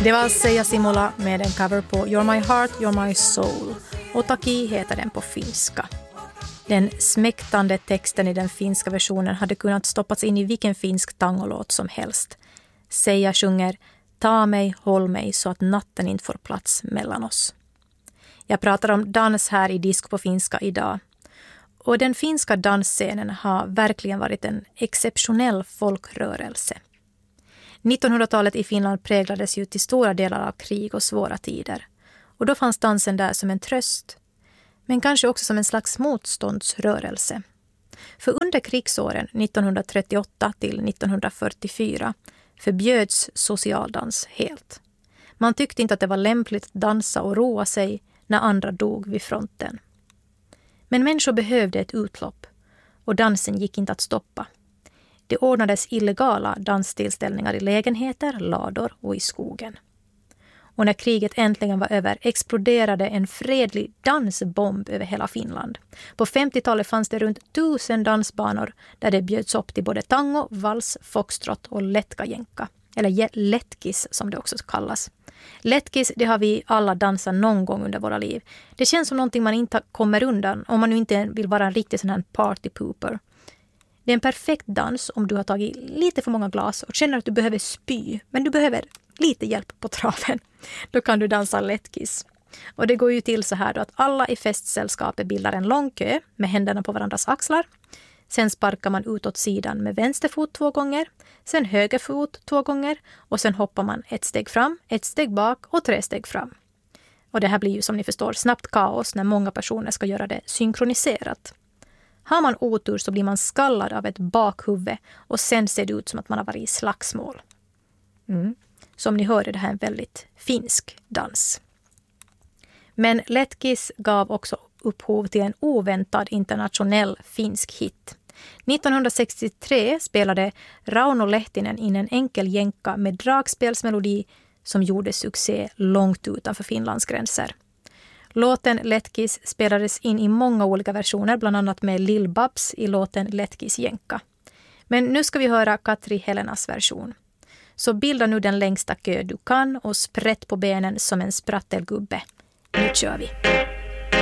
Det var Seija Simola med en cover på You're My Heart, You're My Soul. Otaki heter den på finska. Den smäktande texten i den finska versionen hade kunnat stoppats in i vilken finsk tangolåt som helst. Seija sjunger "Ta mig, håll mig så att natten inte får plats mellan oss". Jag pratar om dans här i Disco på finska idag. Och den finska dansscenen har verkligen varit en exceptionell folkrörelse. 1900-talet i Finland präglades ju till stora delar av krig och svåra tider. Och då fanns dansen där som en tröst. Men kanske också som en slags motståndsrörelse. För under krigsåren 1938 till 1944 förbjöds socialdans helt. Man tyckte inte att det var lämpligt att dansa och roa sig när andra dog vid fronten. Men människor behövde ett utlopp och dansen gick inte att stoppa. Det ordnades illegala danstillställningar i lägenheter, lador och i skogen. Och när kriget äntligen var över exploderade en fredlig dansbomb över hela Finland. På 50-talet fanns det runt 1000 dansbanor där det bjöds upp till både tango, vals, foxtrot och letkajänka. Eller letkis som det också kallas. Letkis, det har vi alla dansat någon gång under våra liv. Det känns som någonting man inte kommer undan om man nu inte vill vara en riktig sån här party pooper. Det är en perfekt dans om du har tagit lite för många glas och känner att du behöver spy, men du behöver lite hjälp på traven. Då kan du dansa letkis. Och det går ju till så här då att alla i festsällskapet bildar en lång kö med händerna på varandras axlar. Sen sparkar man ut åt sidan med vänster fot 2 gånger, sen höger fot 2 gånger och sen hoppar man 1 steg fram, 1 steg bak och 3 steg fram. Och det här blir ju som ni förstår snabbt kaos när många personer ska göra det synkroniserat. Har man otur så blir man skallad av ett bakhuvud och sen ser det ut som att man har varit i slagsmål. Som ni hörde, det här är en väldigt finsk dans. Men letkis gav också upphov till en oväntad internationell finsk hit. 1963 spelade Rauno Lehtinen in en enkel jänka med dragspelsmelodi som gjorde succé långt utanför Finlands gränser. Låten Letkis spelades in i många olika versioner, bland annat med Lil Babs i låten Letkis jänka. Men nu ska vi höra Katri Helenas version. Så bilda nu den längsta kö du kan och sprätt på benen som en sprattelgubbe. Nu kör vi!